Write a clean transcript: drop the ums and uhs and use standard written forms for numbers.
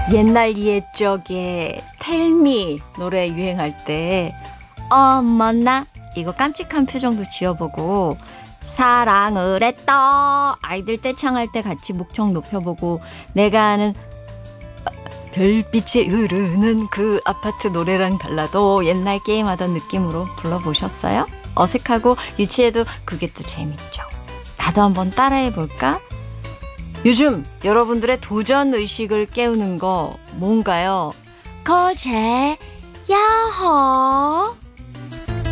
옛날 옛적에 텔미 노래 유행할 때 어머나 이거 깜찍한 표정도 지어보고 사랑을 했다 아이들 떼창할 때 같이 목청 높여보고 내가 아는 별빛이 흐르는 그 아파트 노래랑 달라도 옛날 게임하던 느낌으로 불러보셨어요? 어색하고 유치해도 그게 또 재밌죠. 나도 한번 따라해볼까? 요즘 여러분들의 도전 의식을 깨우는 거 뭔가요? 거제 야호